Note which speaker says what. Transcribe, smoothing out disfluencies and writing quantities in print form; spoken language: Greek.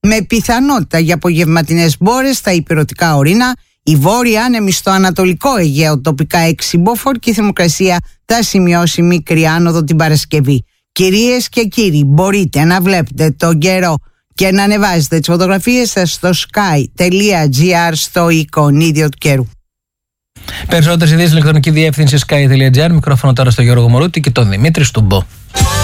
Speaker 1: με πιθανότητα για απογευματινές μπόρες στα ηπειρωτικά ορεινά, η βόρεια άνεμη στο ανατολικό Αιγαίο, τοπικά 6 μποφόρ και η θερμοκρασία θα σημειώσει μικρή άνοδο την Παρασκευή. Κυρίες και κύριοι, μπορείτε να βλέπετε τον καιρό και να ανεβάζετε τις φωτογραφίες σας στο sky.gr στο εικονίδιο του καιρού.
Speaker 2: Περισσότερες ειδήσεις στην ηλεκτρονική διεύθυνση sky.gr. Μικρόφωνο τώρα στο Γιώργο Μωρούτη και τον Δημήτρη Στουμπό.